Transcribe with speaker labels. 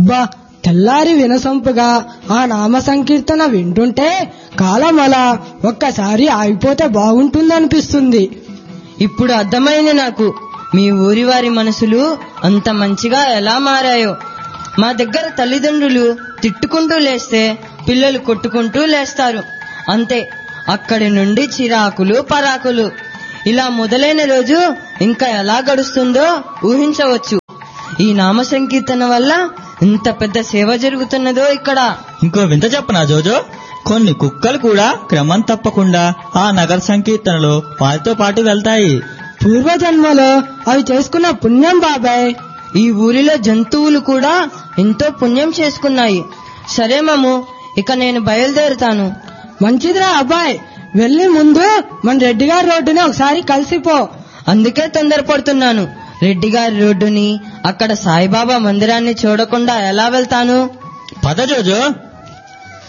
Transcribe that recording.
Speaker 1: అబ్బా, తెల్లారి వినసొంపుగా ఆ నామ సంకీర్తన వింటుంటే కాలం అలా ఒక్కసారి ఆగిపోతే బాగుంటుందనిపిస్తుంది.
Speaker 2: ఇప్పుడు అర్థమైంది నాకు మీ ఊరి వారి మనసులు అంత మంచిగా ఎలా మారాయో. మా దగ్గర తల్లిదండ్రులు తిట్టుకుంటూ లేస్తే పిల్లలు కొట్టుకుంటూ లేస్తారు, అంతే. అక్కడి నుండి చిరాకులు పరాకులు. ఇలా మొదలైన రోజు ఇంకా ఎలా గడుస్తుందో ఊహించవచ్చు. ఈ నామ సంకీర్తన వల్ల ఇంత పెద్ద సేవ జరుగుతున్నదో ఇక్కడ.
Speaker 3: ఇంకో వింత చెప్పనా జోజో? కొన్ని కుక్కలు కూడా క్రమం తప్పకుండా ఆ నగర సంకీర్తనలో వారితో పాటు వెళ్తాయి.
Speaker 1: పూర్వజన్మలో అవి చేసుకున్న పుణ్యం బాబాయ్.
Speaker 2: ఈ ఊరిలో జంతువులు కూడా ఎంతో పుణ్యం చేసుకున్నాయి. సరే మాము, ఇక నేను బయలుదేరుతాను.
Speaker 1: మంచిదిరా అబ్బాయి, వెళ్లి ముందు మన రెడ్డి గారి రోడ్డుని ఒకసారి కలిసిపో.
Speaker 2: అందుకే తొందరపడుతున్నాను. రెడ్డి గారి రోడ్డుని, అక్కడ సాయిబాబా మందిరాన్ని చూడకుండా ఎలా వెళ్తాను?
Speaker 3: పద జోజో.